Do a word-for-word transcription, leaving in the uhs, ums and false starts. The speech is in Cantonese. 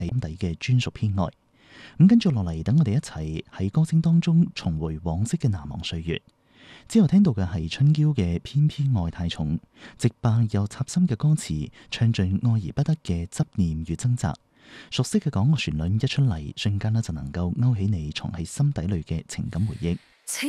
心底嘅專屬偏愛。咁跟住落嚟，等我哋一齊喺歌聲當中重回往昔嘅難忘歲月。之後聽到嘅係春嬌嘅《偏偏愛太重》，直白又插心嘅歌詞，唱盡愛而不得嘅執念與掙扎。熟悉嘅港樂旋律一出嚟，瞬間呢就能夠勾起你藏喺心底裏嘅情感回憶。